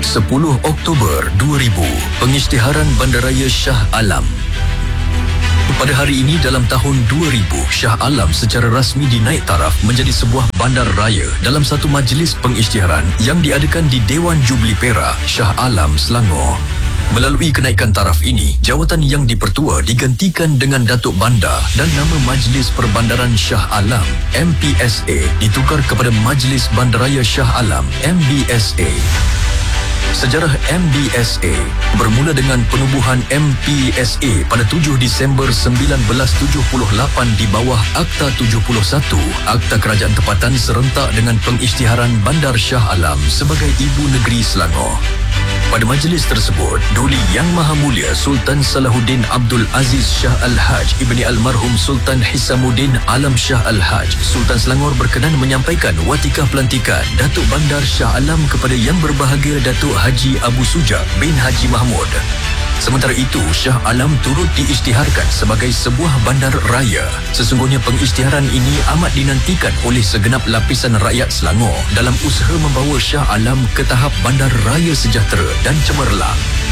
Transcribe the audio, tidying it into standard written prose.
10 Oktober 2000, pengisytiharan Bandaraya Shah Alam. Pada hari ini dalam tahun 2000, Shah Alam secara rasmi dinaik taraf menjadi sebuah bandar raya dalam satu majlis pengisytiharan yang diadakan di Dewan Jubli Perak, Shah Alam, Selangor. Melalui kenaikan taraf ini, jawatan yang dipertua digantikan dengan Datuk Bandar dan nama Majlis Perbandaran Shah Alam, MPSA, ditukar kepada Majlis Bandaraya Shah Alam, MBSA. Sejarah MBSA bermula dengan penubuhan MPSA pada 7 Disember 1978 di bawah Akta 71, Akta Kerajaan Tempatan serentak dengan pengisytiharan Bandar Shah Alam sebagai Ibu Negeri Selangor. Pada majlis tersebut, Duli Yang Maha Mulia Sultan Salahuddin Abdul Aziz Shah Al-Haj Ibni Almarhum Sultan Hisamuddin Alam Shah Al-Haj Sultan Selangor berkenan menyampaikan watikah pelantikan Datuk Bandar Shah Alam kepada Yang Berbahagia Datuk Haji Abu Sujak bin Haji Mahmud. Sementara itu, Shah Alam turut diisytiharkan sebagai sebuah bandar raya. Sesungguhnya pengisytiharan ini amat dinantikan oleh segenap lapisan rakyat Selangor dalam usaha membawa Shah Alam ke tahap bandar raya sejahtera dan cemerlang.